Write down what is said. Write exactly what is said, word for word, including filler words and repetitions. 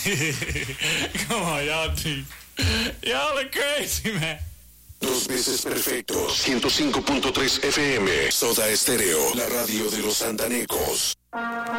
Come on, y'all, y'all are crazy, man. Dos veces perfecto. ciento cinco punto tres F M. Soda Estéreo, la radio de los santanecos.